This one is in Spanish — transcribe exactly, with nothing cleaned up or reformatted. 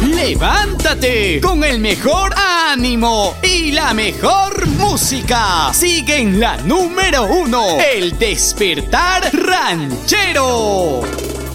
Levántate con el mejor ánimo y la mejor música. Sigue en la número uno, El Despertar Ranchero.